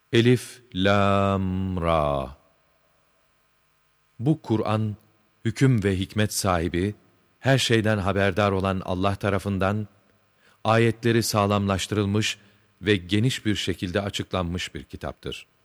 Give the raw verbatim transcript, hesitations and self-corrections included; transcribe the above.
Elif, Lam, Ra. Bu Kur'an, hüküm ve hikmet sahibi, her şeyden haberdar olan Allah tarafından, ayetleri sağlamlaştırılmış ve geniş bir şekilde açıklanmış bir kitaptır.